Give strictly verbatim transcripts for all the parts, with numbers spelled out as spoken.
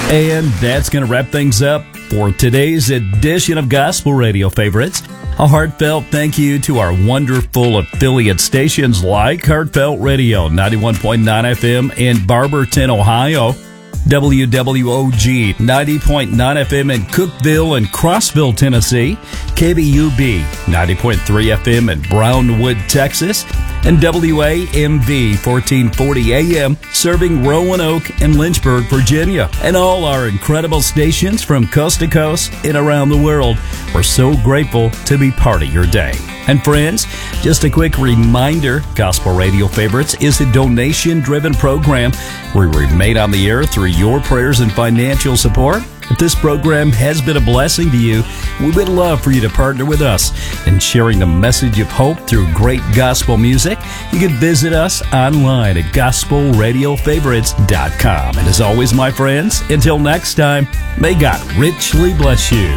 And that's going to wrap things up for today's edition of Gospel Radio Favorites. A heartfelt thank you to our wonderful affiliate stations like Heartfelt Radio, ninety-one point nine F M in Barberton, Ohio, W W O G, ninety point nine F M in Cookeville and Crossville, Tennessee, K B U B, ninety point three F M in Brownwood, Texas, and W A M V, fourteen forty A M, serving Roanoke and Lynchburg, Virginia, and all our incredible stations from coast to coast and around the world. We're so grateful to be part of your day. And friends, just a quick reminder, Gospel Radio Favorites is a donation-driven program where we remain on the air through your prayers and financial support. If this program has been a blessing to you, we would love for you to partner with us in sharing the message of hope through great gospel music. You can visit us online at gospel radio favorites dot com. And as always, my friends, until next time, may God richly bless you.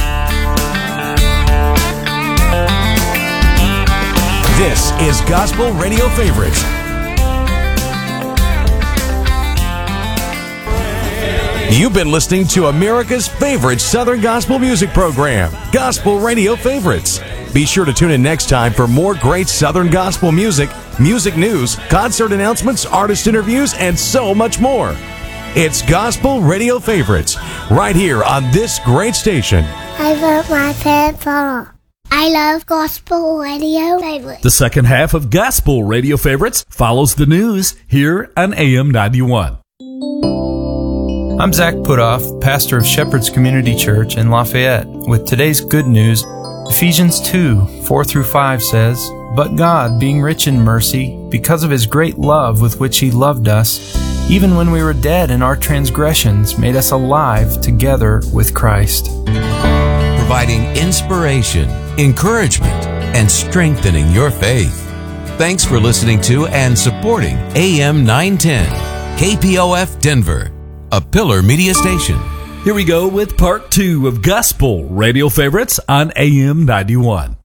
This is Gospel Radio Favorites. You've been listening to America's favorite Southern gospel music program, Gospel Radio Favorites. Be sure to tune in next time for more great Southern gospel music, music news, concert announcements, artist interviews, and so much more. It's Gospel Radio Favorites, right here on this great station. I love my pencil. I love Gospel Radio Favorites. The second half of Gospel Radio Favorites follows the news here on A M ninety-one. I'm Zach Putoff, pastor of Shepherd's Community Church in Lafayette. With today's good news, Ephesians two, four through five says, "But God, being rich in mercy, because of His great love with which He loved us, even when we were dead in our transgressions, made us alive together with Christ." Providing inspiration, encouragement, and strengthening your faith. Thanks for listening to and supporting A M nine ten, K P O F Denver, a Pillar Media station. Here we go with part two of Gospel Radio Favorites on A M ninety-one.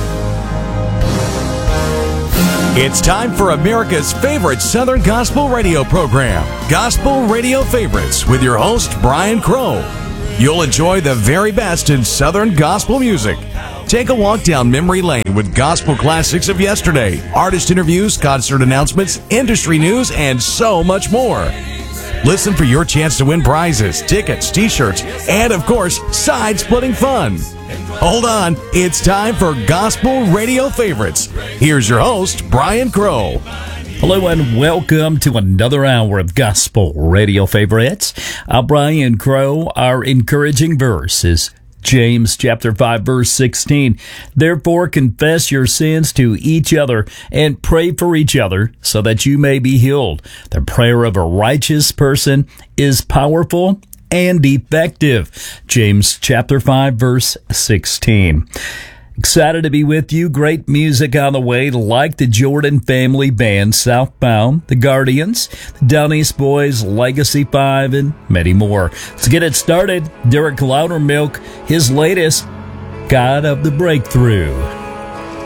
It's time for America's favorite Southern gospel radio program, Gospel Radio Favorites, with your host, Brian Crow. You'll enjoy the very best in Southern gospel music. Take a walk down memory lane with gospel classics of yesterday, artist interviews, concert announcements, industry news, and so much more. Listen for your chance to win prizes, tickets, t-shirts, and, of course, side-splitting fun. Hold on, it's time for Gospel Radio Favorites. Here's your host, Brian Crow. Hello and welcome to another hour of Gospel Radio Favorites. I'm Brian Crow. Our encouraging verse is James chapter five, verse sixteen. Therefore confess your sins to each other and pray for each other so that you may be healed. The prayer of a righteous person is powerful and effective. James chapter five, verse sixteen. Excited to be with you. Great music on the way, like the Jordan Family Band, Southbound, the Guardians, the Down East Boys, Legacy Five, and many more. Let's get it started. Derek Loudermilk, his latest, God of the Breakthrough.